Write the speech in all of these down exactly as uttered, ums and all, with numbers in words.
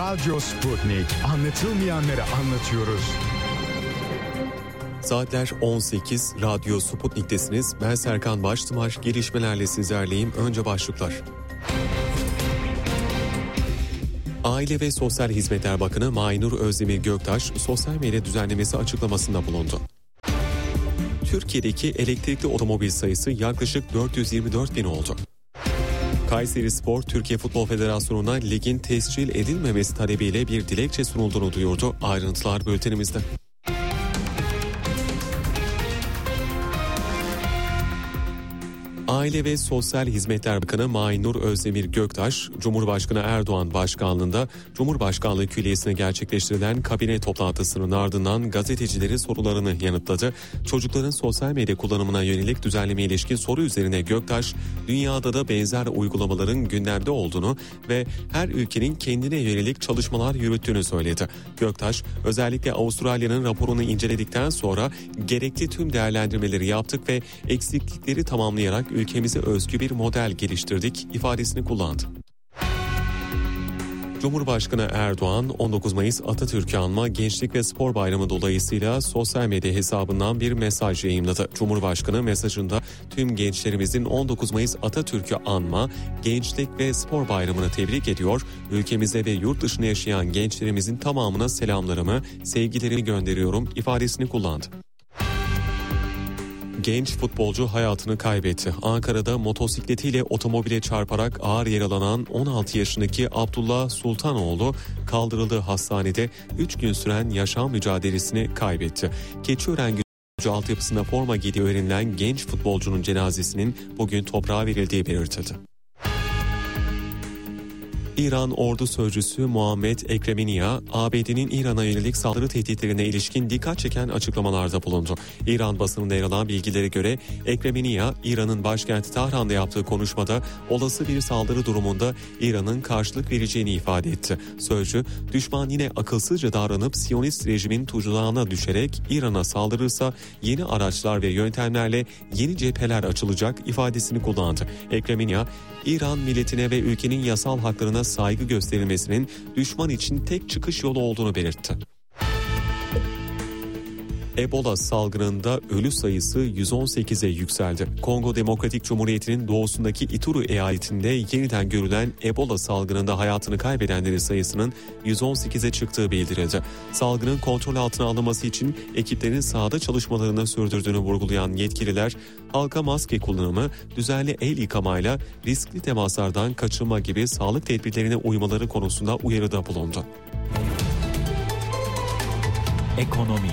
Radyo Sputnik. Anlatılmayanları anlatıyoruz. Saatler on sekiz, Radyo Sputnik'tesiniz. Ben Serkan Baştımar, gelişmelerle sizlerleyim. Önce başlıklar. Aile ve Sosyal Hizmetler Bakanı Maynur Özdemir Göktaş, sosyal medya düzenlemesi açıklamasında bulundu. Türkiye'deki elektrikli otomobil sayısı yaklaşık dört yüz yirmi dört bin oldu. Kayserispor, Türkiye Futbol Federasyonu'na ligin tescil edilmemesi talebiyle bir dilekçe sunulduğunu duyurdu. Ayrıntılar bültenimizde. Aile ve Sosyal Hizmetler Bakanı Maynur Özdemir Göktaş, Cumhurbaşkanı Erdoğan başkanlığında Cumhurbaşkanlığı Külliyesi'ne gerçekleştirilen kabine toplantısının ardından gazetecilerin sorularını yanıtladı. Çocukların sosyal medya kullanımına yönelik düzenleme ilişkin soru üzerine Göktaş, dünyada da benzer uygulamaların gündemde olduğunu ve her ülkenin kendine yönelik çalışmalar yürüttüğünü söyledi. Göktaş, özellikle Avustralya'nın raporunu inceledikten sonra gerekli tüm değerlendirmeleri yaptık ve eksiklikleri tamamlayarak ülkemize özgü bir model geliştirdik ifadesini kullandı. Cumhurbaşkanı Erdoğan on dokuz Mayıs Atatürk'ü anma Gençlik ve Spor Bayramı dolayısıyla sosyal medya hesabından bir mesaj yayımladı. Cumhurbaşkanı mesajında tüm gençlerimizin on dokuz Mayıs Atatürk'ü anma Gençlik ve Spor Bayramı'nı tebrik ediyor. Ülkemize ve yurt dışında yaşayan gençlerimizin tamamına selamlarımı, sevgilerimi gönderiyorum ifadesini kullandı. Genç futbolcu hayatını kaybetti. Ankara'da motosikletiyle otomobile çarparak ağır yaralanan on altı yaşındaki Abdullah Sultanoğlu kaldırıldığı hastanede üç gün süren yaşam mücadelesini kaybetti. Keçiören altyapısında forma giydiği öğrenilen genç futbolcunun cenazesinin bugün toprağa verildiği belirtildi. İran Ordu Sözcüsü Muhammed Ekremeniya, A B D'nin İran'a yönelik saldırı tehditlerine ilişkin dikkat çeken açıklamalarda bulundu. İran basınında yer alan bilgilere göre Ekremeniya, İran'ın başkenti Tahran'da yaptığı konuşmada olası bir saldırı durumunda İran'ın karşılık vereceğini ifade etti. Sözcü, düşman yine akılsızca davranıp Siyonist rejimin tuzağına düşerek İran'a saldırırsa yeni araçlar ve yöntemlerle yeni cepheler açılacak ifadesini kullandı. Ekremeniya, İran milletine ve ülkenin yasal haklarına saygı gösterilmesinin düşman için tek çıkış yolu olduğunu belirtti. Ebola salgınında ölü sayısı yüz on sekize yükseldi. Kongo Demokratik Cumhuriyeti'nin doğusundaki Ituri eyaletinde yeniden görülen Ebola salgınında hayatını kaybedenlerin sayısının yüz on sekize çıktığı bildirildi. Salgının kontrol altına alınması için ekiplerin sahada çalışmalarını sürdürdüğünü vurgulayan yetkililer, halka maske kullanımı, düzenli el yıkamayla riskli temaslardan kaçınma gibi sağlık tedbirlerine uymaları konusunda uyarıda bulundu. Ekonomi.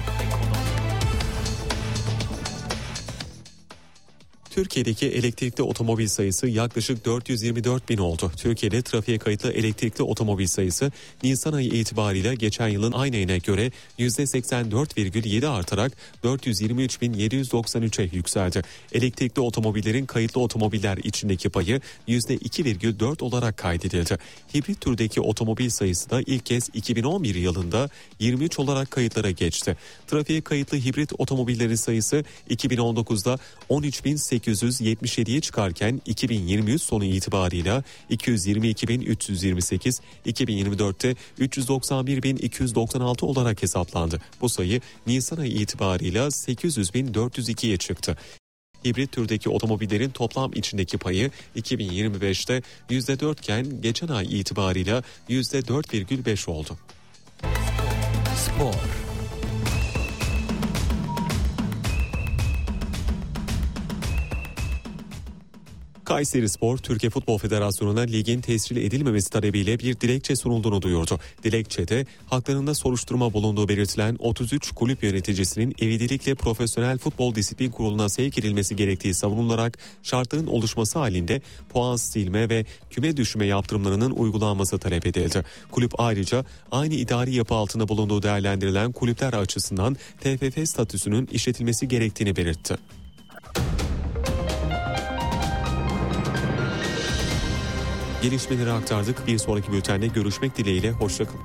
Türkiye'deki elektrikli otomobil sayısı yaklaşık dört yüz yirmi dört bin oldu. Türkiye'de trafiğe kayıtlı elektrikli otomobil sayısı Nisan ayı itibariyle geçen yılın aynı ayına göre yüzde seksen dört virgül yedi artarak dört yüz yirmi üç bin yedi yüz doksan üçe yükseldi. Elektrikli otomobillerin kayıtlı otomobiller içindeki payı yüzde iki virgül dört olarak kaydedildi. Hibrit türdeki otomobil sayısı da ilk kez iki bin on bir yılında yirmi üç olarak kayıtlara geçti. Trafiğe kayıtlı hibrit otomobillerin sayısı iki bin on dokuzda on üç bin sekiz yüz yetmiş yediye çıkarken iki bin yirmi üç sonu itibarıyla iki yüz yirmi iki bin üç yüz yirmi sekiz, iki bin yirmi dörtte üç yüz doksan bir bin iki yüz doksan altı olarak hesaplandı. Bu sayı Nisan ayı itibarıyla sekiz yüz bin dört yüz ikiye çıktı. Hibrit türdeki otomobillerin toplam içindeki payı iki bin yirmi beşte yüzde dört iken geçen ay itibarıyla yüzde dört virgül beş oldu. Spor. Kayserispor, Türkiye Futbol Federasyonu'na ligin tescil edilmemesi talebiyle bir dilekçe sunulduğunu duyurdu. Dilekçede haklarında soruşturma bulunduğu belirtilen otuz üç kulüp yöneticisinin ivedilikle Profesyonel Futbol Disiplin Kurulu'na sevk edilmesi gerektiği savunularak şartların oluşması halinde puan silme ve küme düşme yaptırımlarının uygulanması talep edildi. Kulüp ayrıca aynı idari yapı altında bulunduğu değerlendirilen kulüpler açısından T F F statüsünün işletilmesi gerektiğini belirtti. Gelişmeleri aktardık. Bir sonraki bültende görüşmek dileğiyle. Hoşçakalın.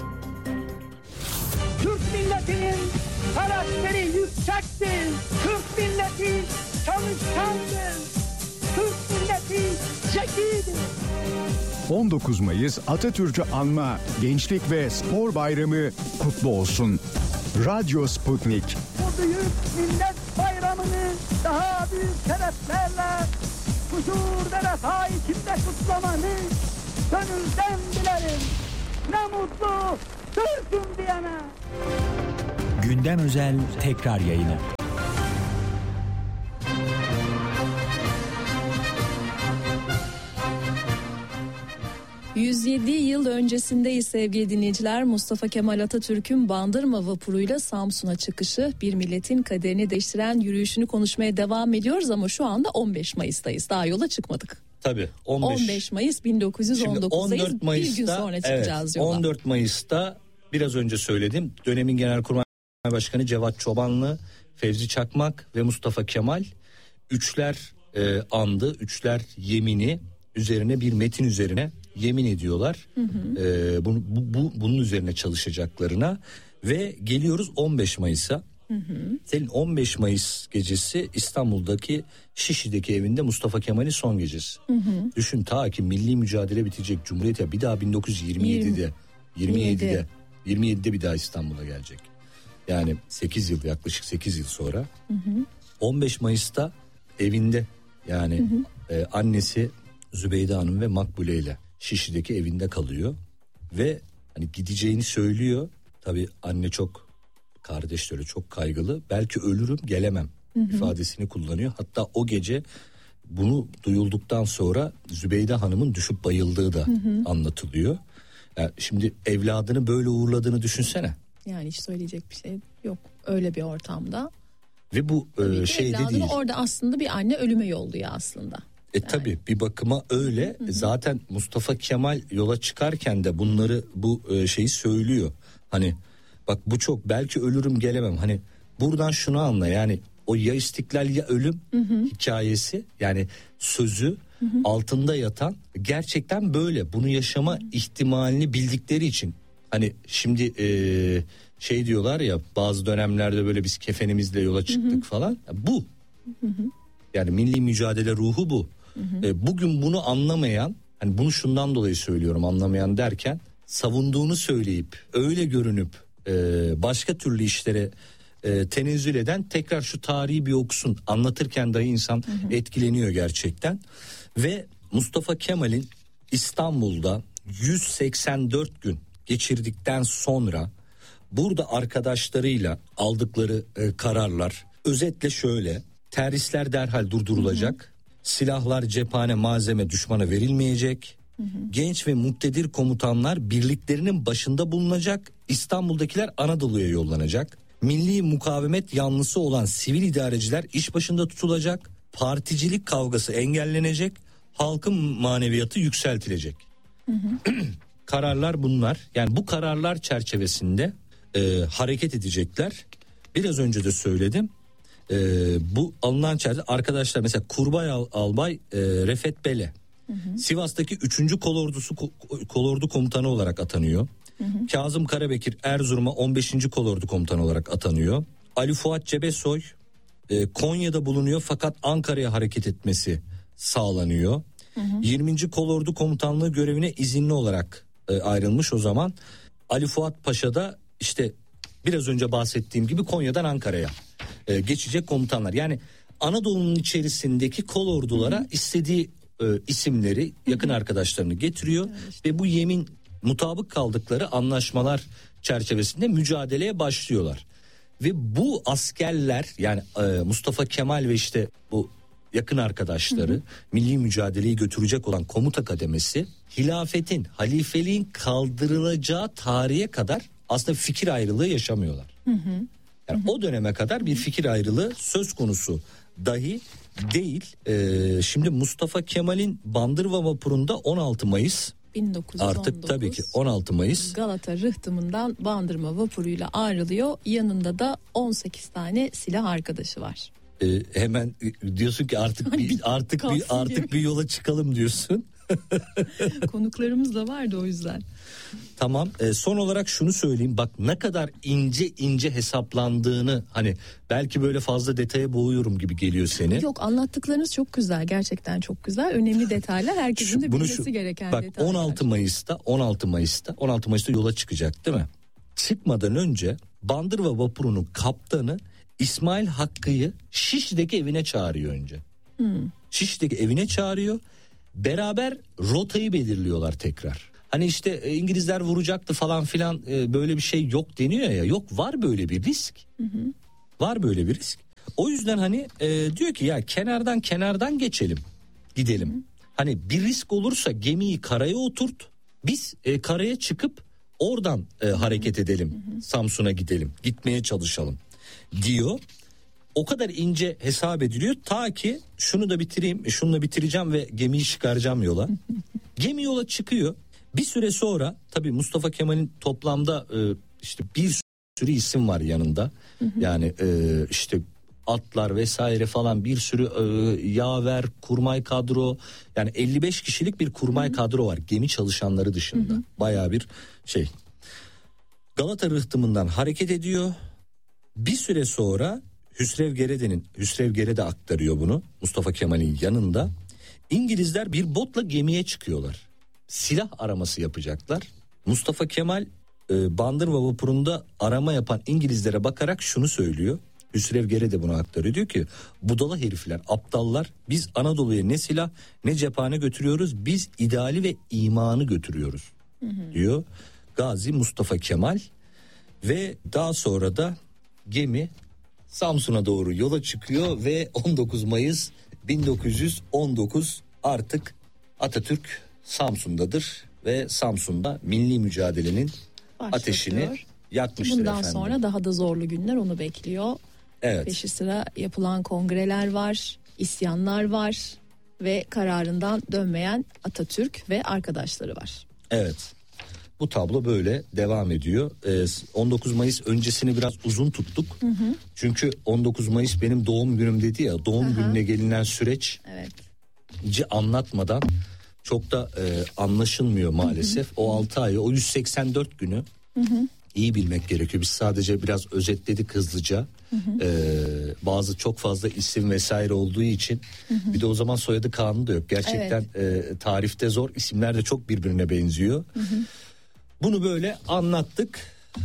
Türk milletinin karakteri yüksektir. Türk milleti çalışkandır. Türk milleti zekidir. on dokuz Mayıs Atatürk'ü anma Gençlik ve Spor Bayramı kutlu olsun. Radyo Sputnik. Bu büyük millet bayramını daha büyük şereflerle huzur ve refah içinde kutlamanı gönülden dilerim. Ne mutlu Türk'üm diyene. Gündem özel tekrar yayını. yüz yedi yıl öncesindeyiz sevgili dinleyiciler. Mustafa Kemal Atatürk'ün Bandırma vapuruyla Samsun'a çıkışı, bir milletin kaderini değiştiren yürüyüşünü konuşmaya devam ediyoruz ama şu anda on beş Mayıs'tayız. Daha yola çıkmadık. Tabii on beş, on beş Mayıs bin dokuz yüz on dokuzdayız. Bir gün sonra çıkacağız evet, yola. on dört Mayıs'ta biraz önce söyledim. Dönemin Genelkurmay Başkanı Cevat Çobanlı, Fevzi Çakmak ve Mustafa Kemal üçler e, andı, üçler yemini üzerine bir metin üzerine yemin ediyorlar. Hı hı. E, bu, bu, bu, bunun üzerine çalışacaklarına ve geliyoruz on beş Mayıs'a. Hı hı. Senin on beş Mayıs gecesi İstanbul'daki Şişli'deki evinde Mustafa Kemal'in son gecesi. Hı hı. Düşün ta ki milli mücadele bitecek, Cumhuriyet ya bir daha bin dokuz yüz yirmi yedide yirmi yedide yirmi yedide bir daha İstanbul'a gelecek. Yani sekiz yıl, yaklaşık sekiz yıl sonra. Hı hı. on beş Mayıs'ta evinde yani hı hı. E, annesi Zübeyde Hanım ve Makbule ile Şişli'deki evinde kalıyor ve hani gideceğini söylüyor. Tabii anne çok, kardeşleri çok kaygılı. Belki ölürüm, gelemem hı hı. ifadesini kullanıyor. Hatta o gece bunu duyulduktan sonra Zübeyde Hanım'ın düşüp bayıldığı da hı hı. anlatılıyor. Yani şimdi evladını böyle uğurladığını düşünsene. Yani hiç söyleyecek bir şey yok öyle bir ortamda. Ve bu e, şey de değil. Orada aslında bir anne ölüme yolluyor aslında. E yani. Tabii bir bakıma öyle. Hı hı. Zaten Mustafa Kemal yola çıkarken de bunları, bu e, şeyi söylüyor. Hani bak bu çok, belki ölürüm gelemem. Hani buradan şunu anla, yani o ya istiklal ya ölüm hı hı. hikayesi, yani sözü hı hı. altında yatan gerçekten böyle. Bunu yaşama hı hı. ihtimalini bildikleri için. Hani şimdi e, şey diyorlar ya, bazı dönemlerde böyle biz kefenimizle yola çıktık hı hı. falan. Bu. Hı hı. Yani milli mücadele ruhu bu. Hı hı. E, bugün bunu anlamayan, hani bunu şundan dolayı söylüyorum anlamayan derken, savunduğunu söyleyip öyle görünüp e, başka türlü işlere e, tenezzül eden tekrar şu tarihi bir okusun, anlatırken dahi insan hı hı. etkileniyor gerçekten. Ve Mustafa Kemal'in İstanbul'da yüz seksen dört gün geçirdikten sonra burada arkadaşlarıyla aldıkları e, kararlar özetle şöyle: teröristler derhal durdurulacak, hı hı. silahlar, cephane, malzeme düşmana verilmeyecek, hı hı. genç ve muktedir komutanlar birliklerinin başında bulunacak, İstanbul'dakiler Anadolu'ya yollanacak, milli mukavemet yanlısı olan sivil idareciler iş başında tutulacak, particilik kavgası engellenecek, halkın maneviyatı yükseltilecek. Hı hı. Kararlar bunlar. Yani bu kararlar çerçevesinde e, hareket edecekler. Biraz önce de söyledim. E, bu alınan çerçeve arkadaşlar, mesela Kurbay Al, Albay e, Refet Bele hı hı. Sivas'taki üçüncü Kolordusu Kolordu Komutanı olarak atanıyor. Hı hı. Kazım Karabekir Erzurum'a on beşinci Kolordu Komutanı olarak atanıyor. Ali Fuat Cebesoy e, Konya'da bulunuyor fakat Ankara'ya hareket etmesi sağlanıyor. Hı hı. yirminci Kolordu Komutanlığı görevine izinli olarak e, ayrılmış o zaman. Ali Fuat Paşa da işte biraz önce bahsettiğim gibi Konya'dan Ankara'ya e, geçecek komutanlar. Yani Anadolu'nun içerisindeki kolordulara hı hı. istediği e, isimleri, yakın hı hı. arkadaşlarını getiriyor evet. ve bu yemin mutabık kaldıkları anlaşmalar çerçevesinde mücadeleye başlıyorlar. Ve bu askerler, yani e, Mustafa Kemal ve işte bu yakın arkadaşları, hı hı. milli mücadeleyi götürecek olan komuta kademesi, hilafetin, halifeliğin kaldırılacağı tarihe kadar aslında fikir ayrılığı yaşamıyorlar. Hı hı. Yani hı hı. o döneme kadar bir fikir ayrılığı söz konusu dahi değil. Ee, şimdi Mustafa Kemal'in Bandırma vapurunda on altı Mayıs bin dokuz yüz on dokuz artık tabii ki on altı Mayıs Galata rıhtımından Bandırma vapuruyla ayrılıyor. Yanında da on sekiz tane silah arkadaşı var. Ee, hemen diyorsun ki artık bir artık bir artık bir yola çıkalım diyorsun. Konuklarımız da vardı o yüzden. Tamam. E, son olarak şunu söyleyeyim. Bak ne kadar ince ince hesaplandığını, hani belki böyle fazla detaya boğuyorum gibi geliyor seni. Yok, anlattıklarınız çok güzel. Gerçekten çok güzel. Önemli detaylar. Herkesin de bilmesi şu, gereken bak, detaylar. on altı Mayıs'ta on altı Mayıs'ta on altı Mayıs'ta yola çıkacak değil mi? Çıkmadan önce Bandırma vapurunun kaptanı İsmail Hakkı'yı Şişli'deki evine çağırıyor önce. Hmm. Şişli'deki evine çağırıyor. Beraber rotayı belirliyorlar tekrar. Hani işte İngilizler vuracaktı falan filan, böyle bir şey yok deniyor ya. Yok, var böyle bir risk. Hı hı. Var böyle bir risk. O yüzden hani e, diyor ki ya kenardan kenardan geçelim, gidelim. Hı hı. Hani bir risk olursa gemiyi karaya oturt. Biz e, karaya çıkıp oradan e, hareket edelim. Hı hı. Samsun'a gidelim, gitmeye çalışalım diyor. O kadar ince hesap ediliyor ta ki şunu da bitireyim, şununla bitireceğim ve gemiyi çıkaracağım yola. Gemi yola çıkıyor. Bir süre sonra tabii Mustafa Kemal'in toplamda e, işte bir sürü isim var yanında. Hı hı. Yani e, işte atlar vesaire falan, bir sürü e, yaver, kurmay kadro. Yani elli beş kişilik bir kurmay hı hı. kadro var gemi çalışanları dışında. Hı hı. Bayağı bir şey. Galata rıhtımından hareket ediyor. Bir süre sonra Hüsrev Gerede'nin, Hüsrev Gerede aktarıyor bunu Mustafa Kemal'in yanında. İngilizler bir botla gemiye çıkıyorlar. Silah araması yapacaklar. Mustafa Kemal e, Bandırma vapurunda arama yapan İngilizlere bakarak şunu söylüyor. Hüsrev Gerede bunu aktarıyor. Diyor ki budala herifler, aptallar, biz Anadolu'ya ne silah ne cephane götürüyoruz, biz ideali ve imanı götürüyoruz hı hı. diyor Gazi Mustafa Kemal. Ve daha sonra da gemi Samsun'a doğru yola çıkıyor ve on dokuz Mayıs bin dokuz yüz on dokuz artık Atatürk Samsun'dadır ve Samsun'da milli mücadelenin başlatıyor. Ateşini yakmıştır. Bundan efendim. sonra daha da zorlu günler onu bekliyor. Evet. Peşi sıra yapılan kongreler var, isyanlar var ve kararından dönmeyen Atatürk ve arkadaşları var. Evet. Bu tablo böyle devam ediyor. Ee, on dokuz Mayıs öncesini biraz uzun tuttuk. Hı hı. Çünkü on dokuz Mayıs benim doğum günüm dedi ya. Doğum Aha. gününe gelinen süreç evet. anlatmadan çok da e, anlaşılmıyor maalesef. Hı hı. O altı ayı, o yüz seksen dört günü hı hı. iyi bilmek gerekiyor. Biz sadece biraz özetledik hızlıca. Hı hı. Ee, bazı çok fazla isim vesaire olduğu için hı hı. bir de o zaman soyadı kanunu da yok. Gerçekten evet. e, tarifte zor. İsimler de çok birbirine benziyor. Hı hı. Bunu böyle anlattık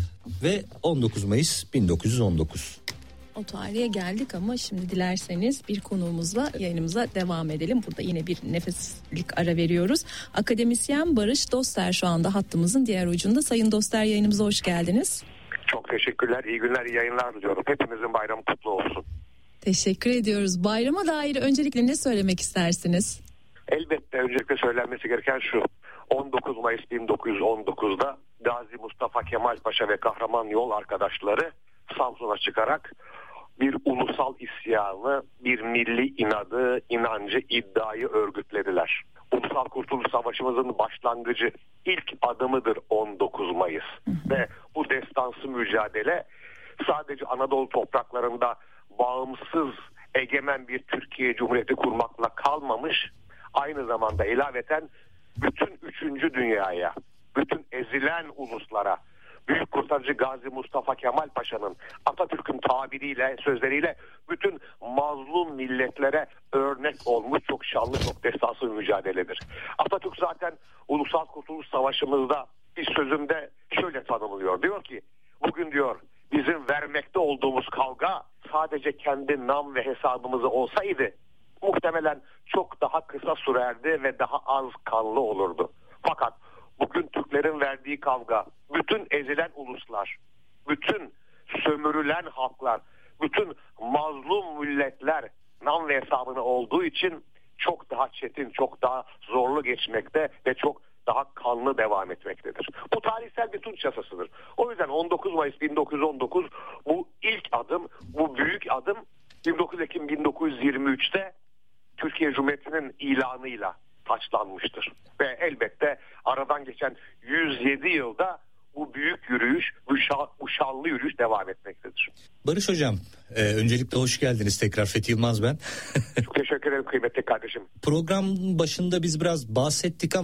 ve on dokuz Mayıs bin dokuz yüz on dokuz. O tarihe geldik ama şimdi dilerseniz bir konuğumuzla yayınımıza devam edelim. Burada yine bir nefeslik ara veriyoruz. Akademisyen Barış Doster şu anda hattımızın diğer ucunda. Sayın Doster, yayınımıza hoş geldiniz. Çok teşekkürler, iyi günler, iyi yayınlar diliyorum. Hepimizin bayramı kutlu olsun. Teşekkür ediyoruz. Bayrama dair öncelikle ne söylemek istersiniz? Elbette öncelikle söylenmesi gereken şu. on dokuz Mayıs bin dokuz yüz on dokuzda Gazi Mustafa Kemal Paşa ve kahraman yol arkadaşları Samsun'a çıkarak bir ulusal isyanı, bir milli inadı, inancı, iddiayı örgütlediler. Ulusal Kurtuluş Savaşımızın başlangıcı, ilk adımıdır on dokuz Mayıs. Hı hı. Ve bu destansı mücadele sadece Anadolu topraklarında bağımsız, egemen bir Türkiye Cumhuriyeti kurmakla kalmamış, aynı zamanda ilaveten bütün üçüncü dünyaya, bütün ezilen uluslara, Büyük Kurtarıcı Gazi Mustafa Kemal Paşa'nın Atatürk'ün tabiriyle, sözleriyle bütün mazlum milletlere örnek olmuş çok şanlı, çok destansı bir mücadeledir. Atatürk zaten Ulusal Kurtuluş Savaşımızda bir sözünde şöyle tanımlıyor. Diyor ki, bugün diyor bizim vermekte olduğumuz kavga sadece kendi nam ve hesabımızı olsaydı muhtemelen çok daha kısa sürerdi ve daha az kanlı olurdu. Fakat bugün Türklerin verdiği kavga, bütün ezilen uluslar, bütün sömürülen halklar, bütün mazlum milletler nam ve hesabını olduğu için çok daha çetin, çok daha zorlu geçmekte ve çok daha kanlı devam etmektedir. Bu tarihsel bir tunç yasasıdır. O yüzden on dokuz Mayıs bin dokuz yüz on dokuz bu ilk adım, bu büyük adım yirmi dokuz Ekim bin dokuz yüz yirmi üçte Türkiye Cumhuriyeti'nin ilanıyla taçlanmıştır. Ve elbette aradan geçen yüz yedi yılda bu büyük yürüyüş, bu, şa- bu şanlı yürüyüş devam etmektedir. Barış Hocam, e, öncelikle hoş geldiniz tekrar. Fethi Yılmaz ben. Çok teşekkür ederim kıymetli kardeşim. Program başında biz biraz bahsettik ama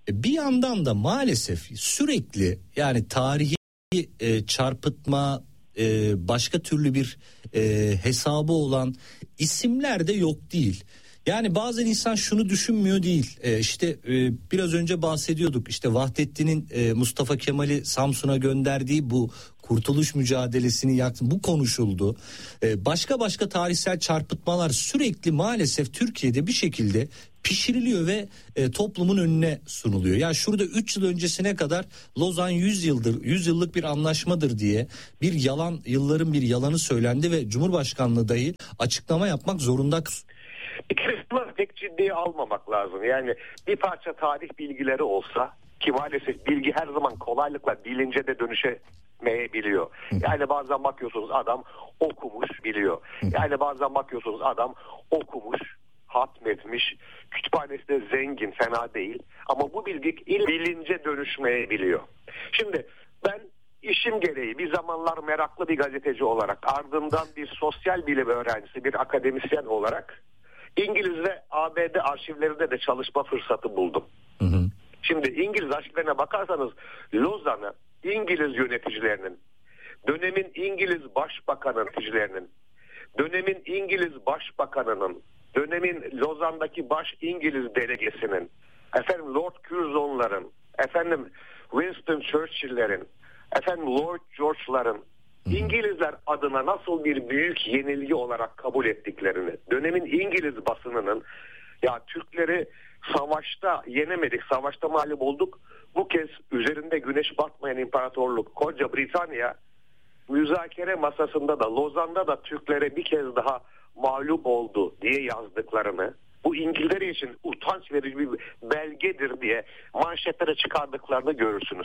Bir yandan da maalesef sürekli yani tarihi e, çarpıtma, e, başka türlü bir e, hesabı olan isimler de yok değil. Yani bazen insan şunu düşünmüyor değil. E, işte e, biraz önce bahsediyorduk. İşte Vahdettin'in e, Mustafa Kemal'i Samsun'a gönderdiği bu kurtuluş mücadelesini yaktı. Bu konuşuldu. E, başka başka tarihsel çarpıtmalar sürekli maalesef Türkiye'de bir şekilde pişiriliyor ve e, toplumun önüne sunuluyor. Yani şurada üç yıl öncesine kadar Lozan yüz yıldır yüz yıllık bir anlaşmadır diye bir yalan, yılların bir yalanı söylendi ve Cumhurbaşkanlığı dahi açıklama yapmak zorunda. Bir kısmı pek ciddiye almamak lazım. Yani bir parça tarih bilgileri olsa, ki maalesef bilgi her zaman kolaylıkla bilince de dönüşemeyebiliyor. Yani bazen bakıyorsunuz adam okumuş biliyor. Yani bazen bakıyorsunuz adam okumuş, hatmetmiş, kütüphanesi de zengin, fena değil. Ama bu bilgi il bilince dönüşmeyebiliyor. Şimdi ben işim gereği bir zamanlar meraklı bir gazeteci olarak, ardından bir sosyal bilim öğrencisi, bir akademisyen olarak İngiliz ve A B D arşivlerinde de çalışma fırsatı buldum. Hı hı. Şimdi İngiliz arşivlerine bakarsanız Lozan'ı İngiliz yöneticilerinin, dönemin İngiliz başbakanı yöneticilerinin, dönemin İngiliz başbakanının, dönemin Lozan'daki baş İngiliz delegesinin, efendim Lord Curzon'ların, efendim Winston Churchill'lerin, efendim Lord George'ların İngilizler adına nasıl bir büyük yenilgi olarak kabul ettiklerini, dönemin İngiliz basınının ya Türkleri savaşta yenemedik, savaşta mağlup olduk, bu kez üzerinde güneş batmayan imparatorluk koca Britanya müzakere masasında da Lozan'da da Türklere bir kez daha mağlup oldu diye yazdıklarını, bu İngilizler için utanç verici bir belgedir diye manşetlere çıkardıklarını görürsünüz.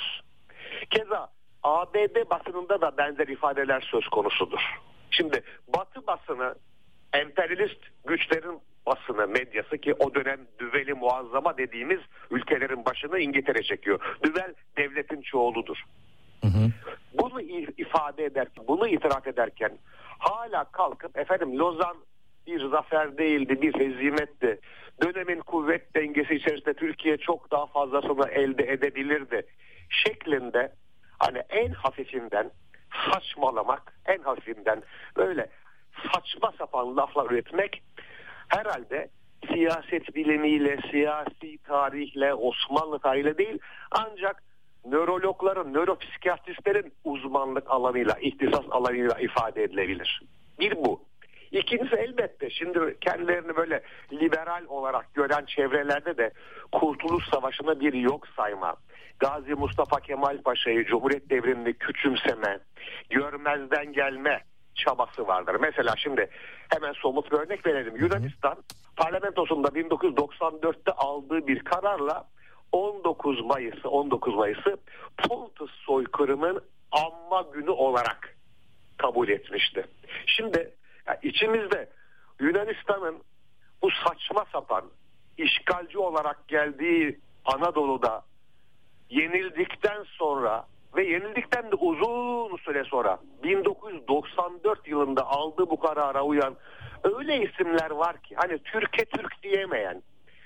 Keza A B D basınında da benzer ifadeler söz konusudur. Şimdi Batı basını, emperyalist güçlerin basını, medyası, ki o dönem düveli muazzama dediğimiz ülkelerin başını İngiltere çekiyor. Düvel devletin çoğuludur. Hı hı. Bunu ifade ederken, bunu itiraf ederken hala kalkıp efendim Lozan bir zafer değildi, bir hezimetti. Dönemin kuvvet dengesi içerisinde Türkiye çok daha fazlasını elde edebilirdi şeklinde, hani en hafifinden saçmalamak, en hafifinden böyle saçma sapan laflar üretmek herhalde siyaset bilimiyle, siyasi tarihle, Osmanlı tarihiyle değil, ancak nörologların, nöropsikiyatristlerin uzmanlık alanıyla, ihtisas alanıyla ifade edilebilir. Bir bu. İkincisi elbette şimdi kendilerini böyle liberal olarak gören çevrelerde de Kurtuluş Savaşı'na bir yok sayma, Gazi Mustafa Kemal Paşa'yı, Cumhuriyet devrimini küçümseme, görmezden gelme çabası vardır. Mesela şimdi hemen somut bir örnek verelim. Yunanistan parlamentosunda bin dokuz yüz doksan dörtte aldığı bir kararla on dokuz Mayıs'ı on dokuz Mayıs'ı Pontus soykırımın anma günü olarak kabul etmişti. Şimdi yani içimizde Yunanistan'ın bu saçma sapan işgalci olarak geldiği Anadolu'da yenildikten sonra ve yenildikten de uzun süre sonra bin dokuz yüz doksan dört yılında aldığı bu karara uyan öyle isimler var ki hani Türkiye Türk diyemeyen,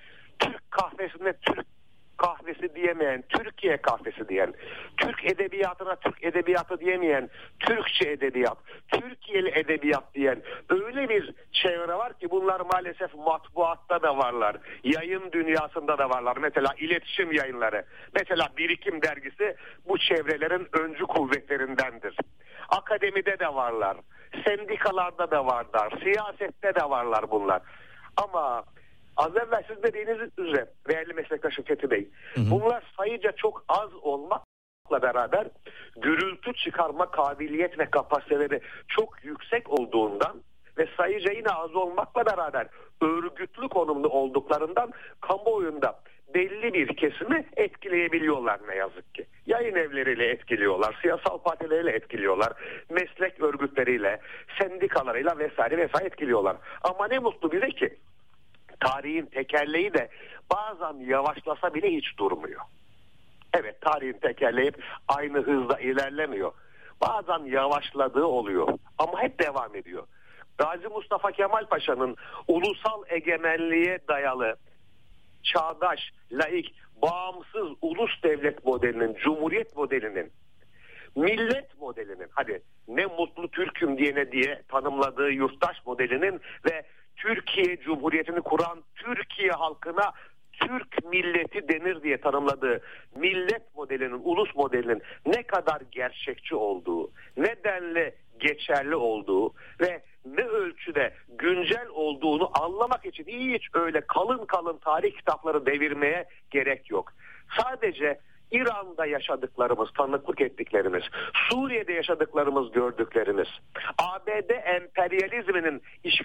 Türk kahvesine Türk kahvesi diyemeyen, Türkiye kahvesi diyen, Türk edebiyatına Türk edebiyatı diyemeyen, Türkçe edebiyat, Türkiye'li edebiyat diyen öyle bir çevre var ki bunlar maalesef matbuatta da varlar, yayın dünyasında da varlar. Mesela iletişim yayınları, mesela Birikim dergisi bu çevrelerin öncü kuvvetlerindendir. Akademide de varlar, sendikalarda da varlar, siyasette de varlar bunlar. Ama az evvel siz dediğiniz üzere değerli meslektaşım Fethi Bey, hı hı. bunlar sayıca çok az olmakla beraber gürültü çıkarma kabiliyet ve kapasiteleri çok yüksek olduğundan ve sayıca yine az olmakla beraber örgütlü konumda olduklarından kamuoyunda belli bir kesimi etkileyebiliyorlar ne yazık ki. Yayın evleriyle etkiliyorlar, siyasal partileriyle etkiliyorlar, meslek örgütleriyle, sendikalarıyla vesaire vesaire etkiliyorlar. Ama ne mutlu bize ki tarihin tekerleği de bazen yavaşlasa bile hiç durmuyor. Evet, tarihin tekerleği hep aynı hızda ilerlemiyor. Bazen yavaşladığı oluyor ama hep devam ediyor. Gazi Mustafa Kemal Paşa'nın ulusal egemenliğe dayalı, çağdaş, laik, bağımsız ulus devlet modelinin, cumhuriyet modelinin, millet modelinin, hadi ne mutlu Türk'üm diyene diye tanımladığı yurttaş modelinin ve Türkiye Cumhuriyeti'ni kuran Türkiye halkına Türk milleti denir diye tanımladığı millet modelinin, ulus modelinin ne kadar gerçekçi olduğu, nedenle geçerli olduğu ve ne ölçüde güncel olduğunu anlamak için hiç öyle kalın kalın tarih kitapları devirmeye gerek yok. Sadece İran'da yaşadıklarımız, tanıklık ettiklerimiz, Suriye'de yaşadıklarımız, gördüklerimiz, A B D emperyalizminin işgal